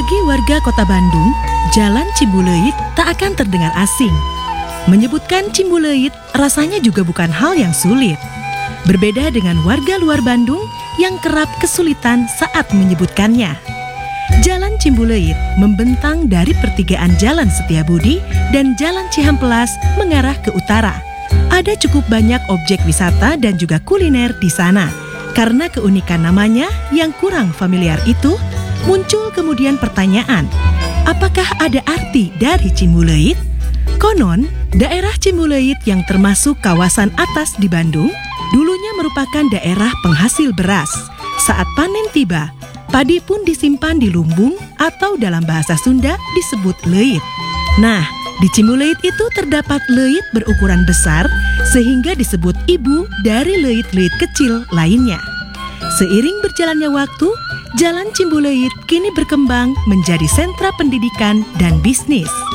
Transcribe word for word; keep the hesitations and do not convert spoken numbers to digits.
Bagi warga Kota Bandung, Jalan Cimbuleuit tak akan terdengar asing. Menyebutkan Cimbuleuit rasanya juga bukan hal yang sulit. Berbeda dengan warga luar Bandung yang kerap kesulitan saat menyebutkannya. Jalan Cimbuleuit membentang dari pertigaan Jalan Setiabudi dan Jalan Cihampelas mengarah ke utara. Ada cukup banyak objek wisata dan juga kuliner di sana. Karena keunikan namanya yang kurang familiar itu, muncul kemudian pertanyaan, apakah ada arti dari Cimbuleuit? Konon, daerah Cimbuleuit yang termasuk kawasan atas di Bandung, dulunya merupakan daerah penghasil beras. Saat panen tiba, padi pun disimpan di lumbung atau dalam bahasa Sunda disebut leuit. Nah, di Cimbuleuit itu terdapat leuit berukuran besar sehingga disebut ibu dari leuit-leuit kecil lainnya. Seiring berjalannya waktu, Jalan Cimbuleuit kini berkembang menjadi sentra pendidikan dan bisnis.